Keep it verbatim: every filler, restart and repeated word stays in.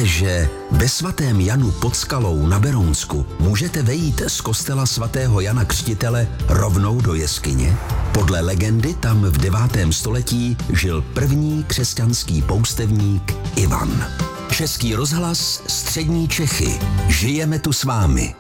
že ve svatém Janu pod Skalou na Berounsku můžete vejít z kostela svatého Jana Křtitele rovnou do jeskyně? Podle legendy tam v devátém století žil první křesťanský poustevník Ivan. Český rozhlas, střední Čechy. Žijeme tu s vámi.